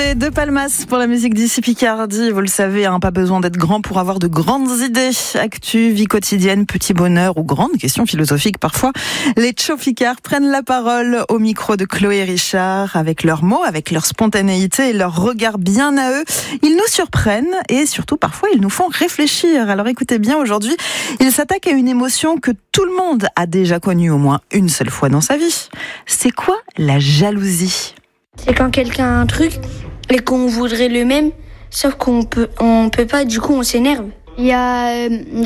Hervé de Palmas pour la musique d'ici Picardie. Vous le savez, pas besoin d'être grand pour avoir de grandes idées. Actu, vie quotidienne, petit bonheur ou grandes questions philosophiques parfois. Les Tchofikards prennent la parole au micro de Chloé Richard avec leurs mots, avec leur spontanéité et leur regard bien à eux. Ils nous surprennent et surtout parfois ils nous font réfléchir. Alors écoutez bien, aujourd'hui, ils s'attaquent à une émotion que tout le monde a déjà connue au moins une seule fois dans sa vie. C'est quoi la jalousie ? C'est quand quelqu'un a un truc et qu'on voudrait le même, sauf qu'on peut pas, du coup on s'énerve. Il y a